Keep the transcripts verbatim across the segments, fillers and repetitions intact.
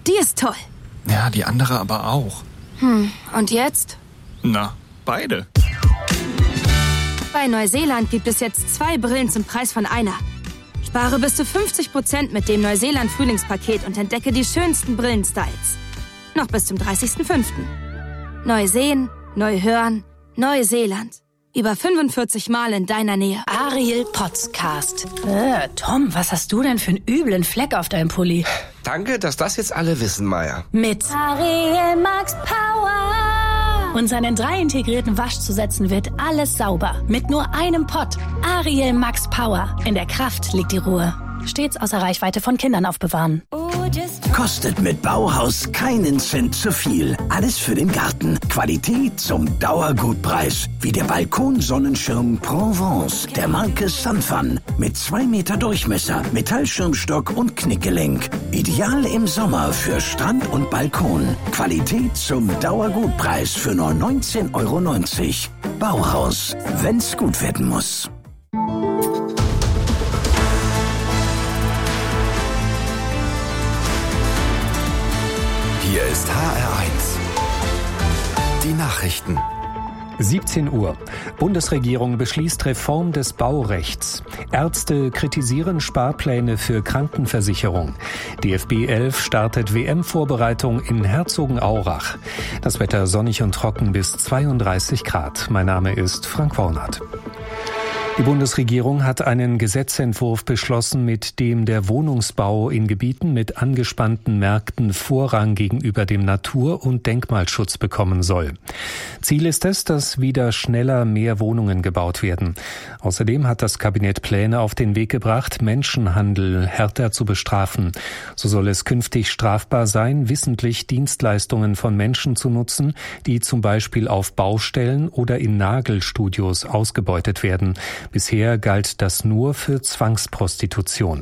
Die ist toll. Ja, die andere aber auch. Hm, und jetzt? Na, beide. Bei Neuseeland gibt es jetzt zwei Brillen zum Preis von einer. Spare bis zu fünfzig Prozent mit dem Neuseeland-Frühlingspaket und entdecke die schönsten Brillenstyles. Noch bis zum dreißigsten fünften Neu sehen, neu hören, Neuseeland. Über fünfundvierzig Mal in deiner Nähe. Ariel Podcast. Äh, Tom, was hast du denn für einen üblen Fleck auf deinem Pulli? Danke, dass das jetzt alle wissen, Maya. Mit Ariel Max Power. Und seinen drei integrierten Waschzusätzen wird alles sauber. Mit nur einem Pott. Ariel Max Power. In der Kraft liegt die Ruhe. Stets außer Reichweite von Kindern aufbewahren. Kostet mit Bauhaus keinen Cent zu viel. Alles für den Garten. Qualität zum Dauergutpreis. Wie der Balkonsonnenschirm Provence der Marke Sunfun. Mit zwei Meter Durchmesser, Metallschirmstock und Knickgelenk. Ideal im Sommer für Strand und Balkon. Qualität zum Dauergutpreis für nur neunzehn Euro neunzig. Bauhaus, wenn's gut werden muss. Hier ist H R eins. Die Nachrichten. siebzehn Uhr. Bundesregierung beschließt Reform des Baurechts. Ärzte kritisieren Sparpläne für Krankenversicherung. D F B elf startet W M-Vorbereitung in Herzogenaurach. Das Wetter sonnig und trocken bis zweiunddreißig Grad. Mein Name ist Frank Wornath. Die Bundesregierung hat einen Gesetzentwurf beschlossen, mit dem der Wohnungsbau in Gebieten mit angespannten Märkten Vorrang gegenüber dem Natur- und Denkmalschutz bekommen soll. Ziel ist es, dass wieder schneller mehr Wohnungen gebaut werden. Außerdem hat das Kabinett Pläne auf den Weg gebracht, Menschenhandel härter zu bestrafen. So soll es künftig strafbar sein, wissentlich Dienstleistungen von Menschen zu nutzen, die zum Beispiel auf Baustellen oder in Nagelstudios ausgebeutet werden. Bisher galt das nur für Zwangsprostitution.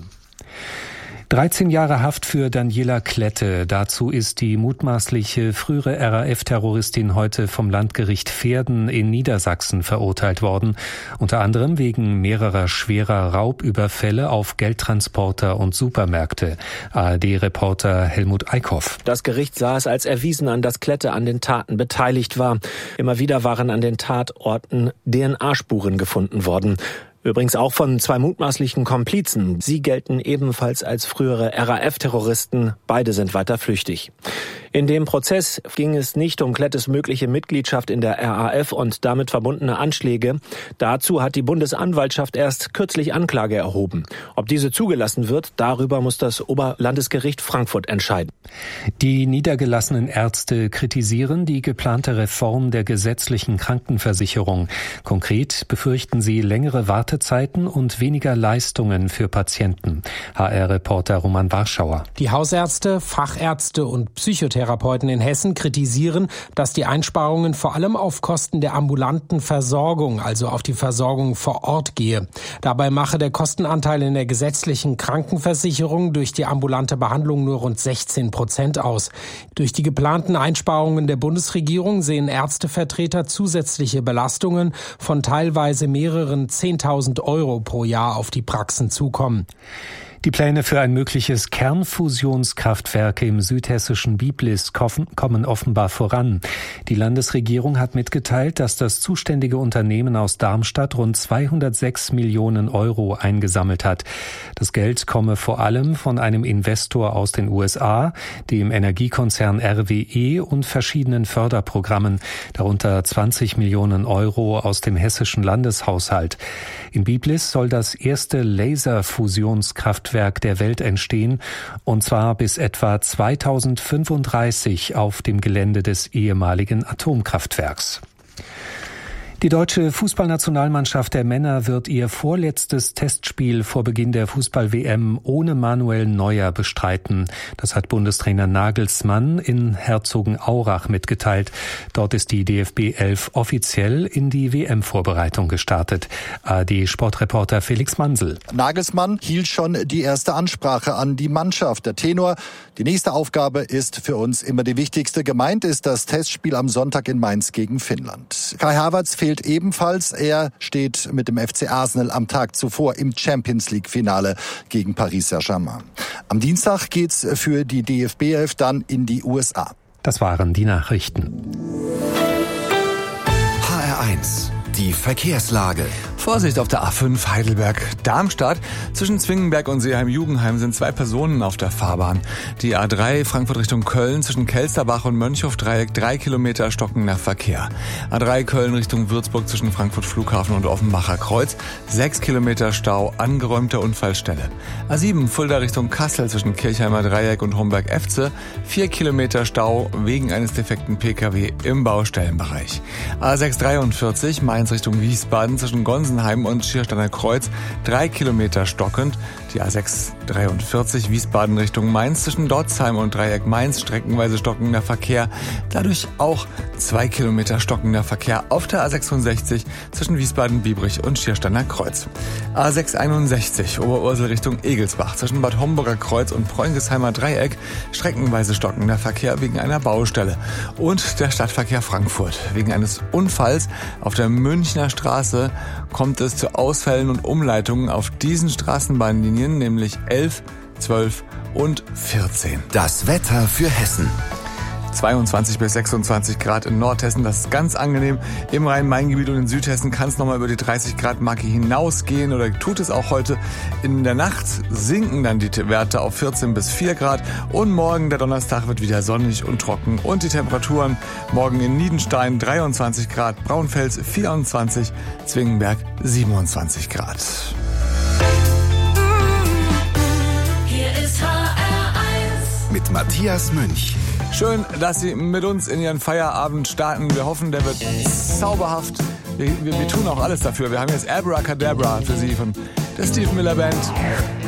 dreizehn Jahre Haft für Daniela Klette. Dazu ist die mutmaßliche frühere R A F-Terroristin heute vom Landgericht Verden in Niedersachsen verurteilt worden. Unter anderem wegen mehrerer schwerer Raubüberfälle auf Geldtransporter und Supermärkte. A R D-Reporter Helmut Eickhoff. Das Gericht sah es als erwiesen an, dass Klette an den Taten beteiligt war. Immer wieder waren an den Tatorten D N A-Spuren gefunden worden. Übrigens auch von zwei mutmaßlichen Komplizen. Sie gelten ebenfalls als frühere R A F-Terroristen. Beide sind weiter flüchtig. In dem Prozess ging es nicht um Klettes mögliche Mitgliedschaft in der R A F und damit verbundene Anschläge. Dazu hat die Bundesanwaltschaft erst kürzlich Anklage erhoben. Ob diese zugelassen wird, darüber muss das Oberlandesgericht Frankfurt entscheiden. Die niedergelassenen Ärzte kritisieren die geplante Reform der gesetzlichen Krankenversicherung. Konkret befürchten sie längere Wartezeiten und weniger Leistungen für Patienten. H R-Reporter Roman Warschauer. Die Hausärzte, Fachärzte und Psychotherapeuten in Hessen kritisieren, dass die Einsparungen vor allem auf Kosten der ambulanten Versorgung, also auf die Versorgung vor Ort gehe. Dabei mache der Kostenanteil in der gesetzlichen Krankenversicherung durch die ambulante Behandlung nur rund sechzehn Prozent aus. Durch die geplanten Einsparungen der Bundesregierung sehen Ärztevertreter zusätzliche Belastungen von teilweise mehreren zehntausend Euro pro Jahr auf die Praxen zukommen. Die Pläne für ein mögliches Kernfusionskraftwerk im südhessischen Biblis kommen offenbar voran. Die Landesregierung hat mitgeteilt, dass das zuständige Unternehmen aus Darmstadt rund zweihundertsechs Millionen Euro eingesammelt hat. Das Geld komme vor allem von einem Investor aus den U S A, dem Energiekonzern R W E und verschiedenen Förderprogrammen, darunter zwanzig Millionen Euro aus dem hessischen Landeshaushalt. In Biblis soll das erste Laserfusionskraftwerk der Welt entstehen, und zwar bis etwa zweitausendfünfunddreißig auf dem Gelände des ehemaligen Atomkraftwerks. Die deutsche Fußballnationalmannschaft der Männer wird ihr vorletztes Testspiel vor Beginn der Fußball-W M ohne Manuel Neuer bestreiten. Das hat Bundestrainer Nagelsmann in Herzogenaurach mitgeteilt. Dort ist die D F B elf offiziell in die W M-Vorbereitung gestartet. A R D-Sportreporter Felix Mansel. Nagelsmann hielt schon die erste Ansprache an die Mannschaft. Der Tenor: Die nächste Aufgabe ist für uns immer die wichtigste. Gemeint ist das Testspiel am Sonntag in Mainz gegen Finnland. Kai Havertz fehlt fehlt ebenfalls. Er steht mit dem F C Arsenal am Tag zuvor im Champions-League-Finale gegen Paris Saint-Germain. Am Dienstag geht's für die D F B elf dann in die U S A. Das waren die Nachrichten. H R eins. Die Verkehrslage. Vorsicht auf der A fünf Heidelberg-Darmstadt. Zwischen Zwingenberg und Seeheim-Jugendheim sind zwei Personen auf der Fahrbahn. Die A drei Frankfurt Richtung Köln zwischen Kelsterbach und Mönchhof-Dreieck drei Kilometer stockender Verkehr. A drei Köln Richtung Würzburg zwischen Frankfurt Flughafen und Offenbacher Kreuz. sechs Kilometer Stau, angeräumter Unfallstelle. A sieben Fulda Richtung Kassel zwischen Kirchheimer Dreieck und Homberg-Efze. vier Kilometer Stau wegen eines defekten Pkw im Baustellenbereich. A sechs dreiundvierzig Mainz Richtung Wiesbaden zwischen Gonsenheim und Schiersteiner Kreuz drei Kilometer stockend. Die A sechs dreiundvierzig Wiesbaden Richtung Mainz zwischen Dotzheim und Dreieck Mainz streckenweise stockender Verkehr. Dadurch auch zwei Kilometer stockender Verkehr auf der A sechsundsechzig zwischen Wiesbaden-Biebrich und Schiersteiner Kreuz. A sechs einundsechzig Oberursel Richtung Egelsbach zwischen Bad Homburger Kreuz und Preungesheimer Dreieck streckenweise stockender Verkehr wegen einer Baustelle. Und der Stadtverkehr Frankfurt. Wegen eines Unfalls auf der Münchner Straße kommt es zu Ausfällen und Umleitungen auf diesen Straßenbahnlinien, nämlich elf, zwölf und vierzehn. Das Wetter für Hessen. zweiundzwanzig bis sechsundzwanzig Grad in Nordhessen, das ist ganz angenehm. Im Rhein-Main-Gebiet und in Südhessen kann es nochmal über die dreißig Grad Marke hinausgehen oder tut es auch heute. In der Nacht sinken dann die Werte auf vierzehn bis vier Grad und morgen, der Donnerstag, wird wieder sonnig und trocken und die Temperaturen morgen in Niedenstein dreiundzwanzig Grad, Braunfels vierundzwanzig, Zwingenberg siebenundzwanzig Grad. Hier ist H R eins. Mit Matthias Münch. Schön, dass Sie mit uns in Ihren Feierabend starten. Wir hoffen, der wird zauberhaft. Wir, wir, wir tun auch alles dafür. Wir haben jetzt Abracadabra für Sie von der Steve Miller Band.